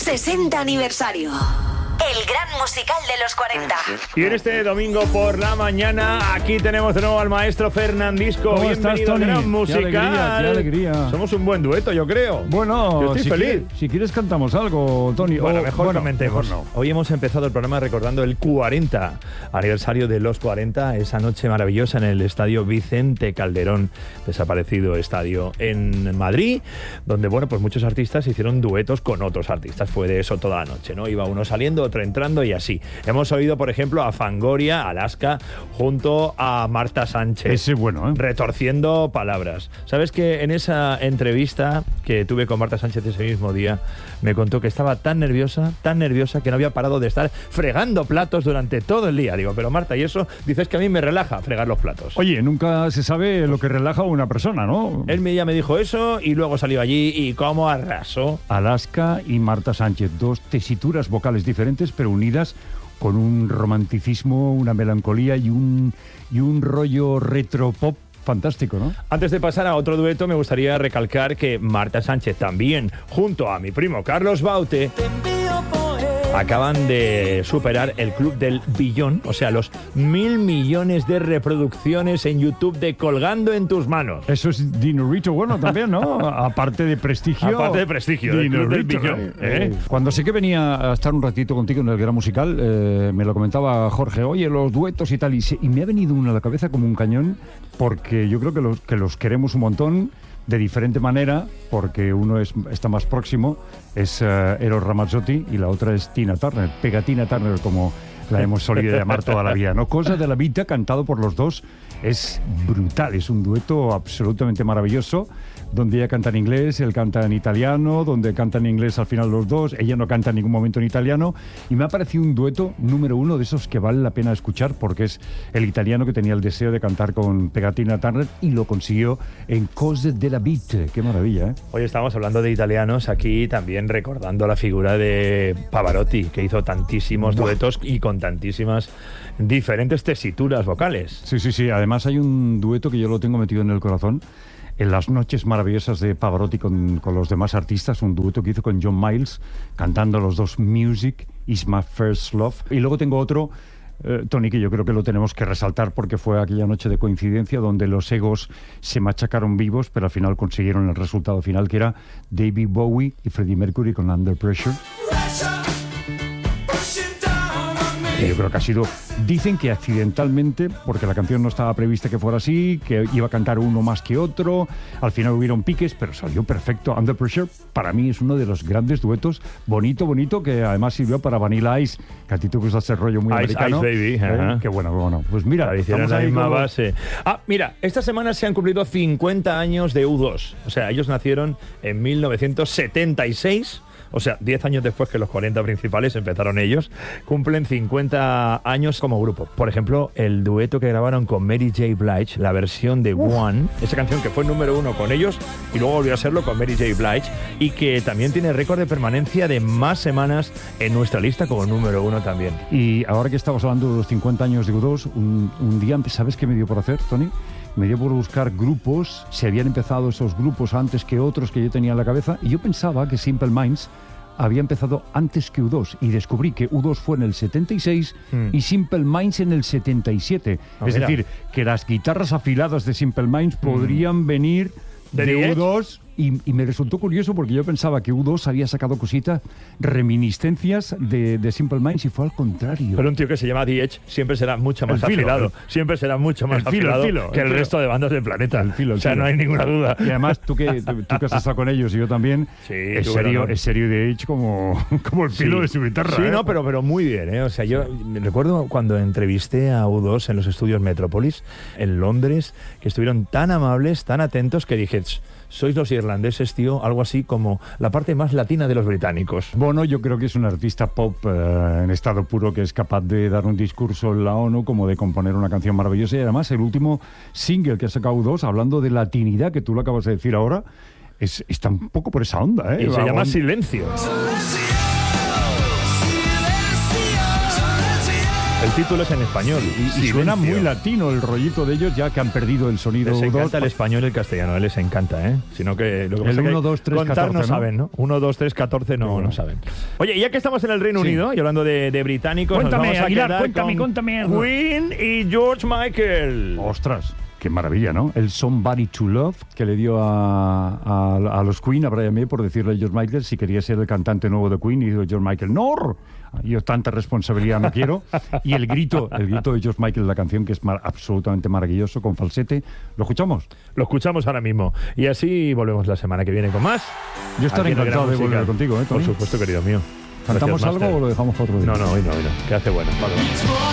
60 aniversario. El gran musical de los 40. Y en este domingo por la mañana, aquí tenemos de nuevo al maestro Fernandisco. ¿Cómo Bienvenido estás, Tony? al gran musical. Qué alegría. Somos un buen dueto, yo creo. Bueno, yo estoy feliz. Si quieres cantamos algo, Tony. Bueno, mejor comentemos. Mejor no. Hoy hemos empezado el programa recordando el 40 aniversario de los 40, esa noche maravillosa en el estadio Vicente Calderón, desaparecido estadio en Madrid, donde, bueno, pues muchos artistas hicieron duetos con otros artistas. Fue de eso toda la noche, ¿no? Iba uno saliendo, otro entrando y así. Hemos oído, por ejemplo, a Fangoria, Alaska, junto a Marta Sánchez. Ese bueno, ¿eh? Retorciendo palabras. ¿Sabes que en esa entrevista que tuve con Marta Sánchez ese mismo día, me contó que estaba tan nerviosa, que no había parado de estar fregando platos durante todo el día? Digo, pero Marta, ¿y eso? Dices que a mí me relaja fregar los platos. Oye, nunca se sabe lo que relaja a una persona, ¿no? Él ya me dijo eso y luego salió allí y cómo arrasó. Alaska y Marta Sánchez, dos tesituras vocales diferentes, pero unidas con un romanticismo, una melancolía y un rollo retropop fantástico, ¿no? Antes de pasar a otro dueto, me gustaría recalcar que Marta Sánchez también, junto a mi primo Carlos Baute, acaban de superar el club del billón, o sea, los 1.000 millones de reproducciones en YouTube de Colgando en tus manos. Eso es dinerito bueno también, ¿no? Aparte de prestigio. Aparte de prestigio, el club del billón. Cuando sé que venía a estar un ratito contigo en el Gran Musical, me lo comentaba Jorge, oye, los duetos y tal, y me ha venido uno a la cabeza como un cañón, porque yo creo que los queremos un montón, de diferente manera, porque uno está más próximo, es Eros Ramazzotti, y la otra es Tina Turner, Pegatina Turner, como la hemos solido llamar toda la vida, ¿no? Cosa de la vida, cantado por los dos, es brutal, es un dueto absolutamente maravilloso, donde ella canta en inglés, él canta en italiano, donde canta en inglés al final los dos, ella no canta en ningún momento en italiano, y me ha parecido un dueto número uno de esos que vale la pena escuchar, porque es el italiano que tenía el deseo de cantar con Pegatina Turner y lo consiguió en Cose della Vita. Qué maravilla, ¿eh? Hoy estamos hablando de italianos, aquí también recordando la figura de Pavarotti, que hizo tantísimos duetos y con tantísimas diferentes tesituras vocales. Sí, además hay un dueto que yo lo tengo metido en el corazón, en las noches maravillosas de Pavarotti con los demás artistas, un dueto que hizo con John Miles, cantando los dos Music is my first love. Y luego tengo otro, Tony, que yo creo que lo tenemos que resaltar porque fue aquella noche de coincidencia donde los egos se machacaron vivos, pero al final consiguieron el resultado final, que era David Bowie y Freddie Mercury con Under Pressure. Que yo creo que ha sido, dicen que accidentalmente, porque la canción no estaba prevista que fuera así, que iba a cantar uno más que otro, al final hubieron piques, pero salió perfecto. Under Pressure para mí es uno de los grandes duetos, bonito, que además sirvió para Vanilla Ice, que a ti te gusta ese rollo muy americano. Ice Baby. Qué bueno. Pues mira, hicieron la misma base. Mira, esta semana se han cumplido 50 años de U2. O sea, ellos nacieron en 1976. O sea, 10 años después que los 40 principales empezaron ellos, cumplen 50 años como grupo. Por ejemplo, el dueto que grabaron con Mary J. Blige, la versión de One, esa canción que fue número 1 con ellos y luego volvió a serlo con Mary J. Blige, y que también tiene récord de permanencia de más semanas en nuestra lista como número 1 también. Y ahora que estamos hablando de los 50 años de U2, un día, ¿sabes qué me dio por hacer, Tony? Me dio por buscar grupos, si habían empezado esos grupos antes que otros que yo tenía en la cabeza, y yo pensaba que Simple Minds había empezado antes que U2, y descubrí que U2 fue en el 76 y Simple Minds en el 77. Es decir, que las guitarras afiladas de Simple Minds podrían venir de U2, y me resultó curioso porque yo pensaba que U2 había sacado cositas, reminiscencias de Simple Minds, y fue al contrario. Pero un tío que se llama The Edge siempre será mucho más afilado. Siempre será mucho más afilado que el resto de bandas del planeta. O sea, no hay ninguna duda. Y además, tú que has estado con ellos y yo también, es serio The Edge como el filo de su guitarra. Sí, no, pero muy bien, ¿eh? O sea, yo recuerdo cuando entrevisté a U2 en los estudios Metropolis, en Londres, que estuvieron tan amables, tan atentos, que dije, sois los irlandeses, tío, algo así como la parte más latina de los británicos. Bono, yo creo que es un artista pop en estado puro, que es capaz de dar un discurso en la ONU, como de componer una canción maravillosa. Y además el último single que ha sacado U2, hablando de latinidad, que tú lo acabas de decir ahora, está un poco por esa onda, ¿eh? Y se llama Silencio. El título es en español. Y suena muy latino el rollito de ellos, ya que han perdido el sonido. Les encanta U2. el español y el castellano, les encanta, ¿eh? Sino que lo que El pasa es que 1, 2, 3, contar 14, no ¿no? saben, ¿no? 1, 2, 3, 14 no saben. Oye, ya que estamos en el Reino Sí. Unido y hablando de británicos, Cuéntame, nos vamos a Aguilar, quedar cuéntame, con cuéntame algo. Queen y George Michael. Ostras, qué maravilla, ¿no? El Somebody to Love que le dio a los Queen, a Brian May, por decirle a George Michael si quería ser el cantante nuevo de Queen, y dijo George Michael, ¡no! Yo tanta responsabilidad no quiero. Y el grito de George Michael en la canción, que es absolutamente maravilloso, con falsete. ¿Lo escuchamos? Lo escuchamos ahora mismo. Y así volvemos la semana que viene con más. Yo estaré Aquí en el encantado de Gran volver Musical. contigo, ¿eh, Por Tony? supuesto, querido mío. ¿Cantamos Gracias, algo Master. o lo dejamos para otro día? No, hoy no. Que hace bueno. Vale.